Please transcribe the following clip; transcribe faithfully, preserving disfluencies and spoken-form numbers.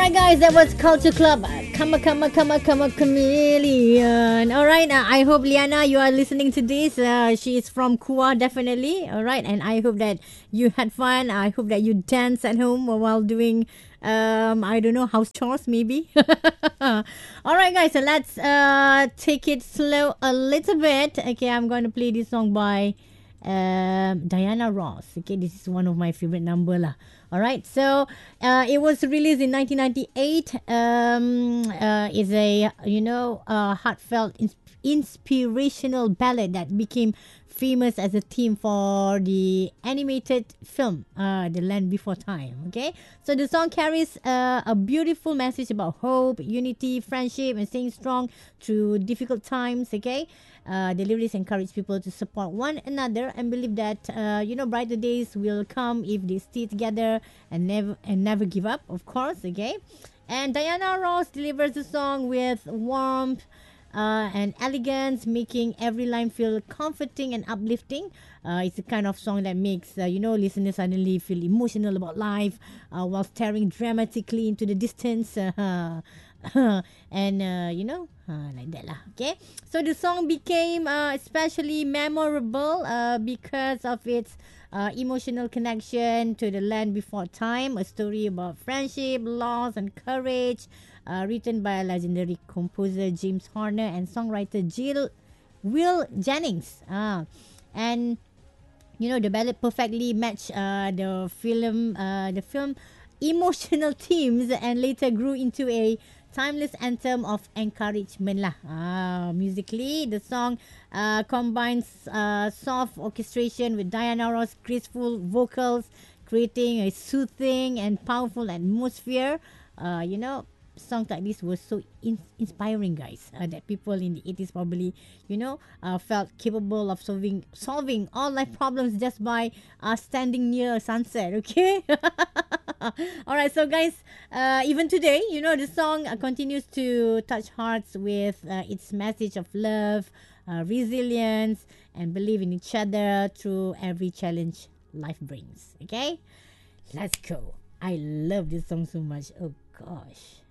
Alright, guys, that was Culture Club. Come, a, come, a, come, a, come, a chameleon. Alright, uh, I hope Liana, you are listening to this. Uh, she is from Kua, definitely. Alright, and I hope that you had fun. I hope that you dance at home while doing, um, I don't know, house chores, maybe. Alright, guys, so let's uh, take it slow a little bit. Okay, I'm going to play this song by um, Diana Ross. Okay, this is one of my favorite number lah. All right, so uh, it was released in nineteen ninety-eight. Um, uh, is a you know uh, heartfelt, ins- inspirational ballad that became famous as a theme for the animated film, uh, The Land Before Time. Okay, so the song carries uh, a beautiful message about hope, unity, friendship, and staying strong through difficult times. Okay, uh, the lyrics encourage people to support one another and believe that uh, you know brighter days will come if they stay together and never and never give up. Of course, okay. And Diana Ross delivers the song with warmth uh, and elegance, making every line feel comforting and uplifting. Uh, it's the kind of song that makes uh, you know listeners suddenly feel emotional about life uh, while staring dramatically into the distance. and uh, you know uh, like that lah. Okay, so the song became uh, especially memorable uh, because of its uh, emotional connection to The Land Before Time, a story about friendship, loss, and courage, uh, written by legendary composer James Horner and songwriter Jill Will Jennings. Uh, and you know the ballad perfectly matched uh, the film uh, the film emotional themes and later grew into a timeless anthem of encouragement lah. Ah, musically, the song uh, combines uh, soft orchestration with Diana Ross' graceful vocals, creating a soothing and powerful atmosphere. Uh, you know, songs like this were so in- inspiring, guys, uh, that people in the eighties probably, you know, uh, felt capable of solving solving all life problems just by uh, standing near a sunset. Okay. All right, so guys, uh, even today, you know, the song uh, continues to touch hearts with uh, its message of love, uh, resilience, and believe in each other through every challenge life brings. Okay, let's go. I love this song so much. Oh gosh.